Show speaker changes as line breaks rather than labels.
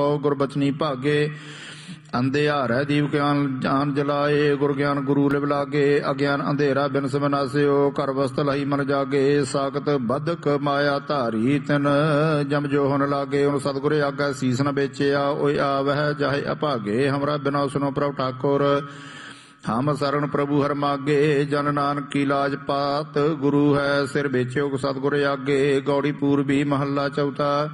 ਗੁਰਬਚਨੀ ਭਾਗੇ ਅੰਧਿਆਰੈ ਦੀਪ ਗਿਆਨ ਜਲਾਏ। ਗੁਰ ਗਿਆਨ ਗੁਰੂ ਲਿਵ ਲਾਗੇ ਅਗਿਆਨ ਅੰਧੇਰਾ ਬਿਨਸ ਬਿਨਾਸਿਓ। ਘਰ ਵਸਤ ਲਾਈ ਮਨ ਜਾਗੇ ਸਾਖਤ ਬਧਕ ਮਾਇਆ ਧਾਰੀ ਤਿਨ ਜਮ ਜੋ ਹੁਨ ਲਾਗੇ। ਹੁਣ ਸਤਿਗੁਰ ਆਗੈ ਸੀਸ ਨ ਵੇਚਿਆ ਓਏ ਆਵਹਿ ਜਾਹੇ ਅਭਾਗੇ। ਹਮਰਾ ਬਿਨਾ ਸੁਨੋ ਪ੍ਰਭ ਠਾਕੁਰ ਹਮ ਸਰਣ ਪ੍ਰਭੂ ਹਰ ਮਾਗੇ। ਜਨ ਨਾਨਕ ਕੀ ਲਾਜ ਪਾਤ ਗੁਰੂ ਹੈ ਸਿਰ ਵੇਚਿਓ ਸਤਿਗੁਰ ਆਗੇ। ਗੌੜੀ ਪੂਰਬੀ ਮਹੱਲਾ ਚੌਥਾ।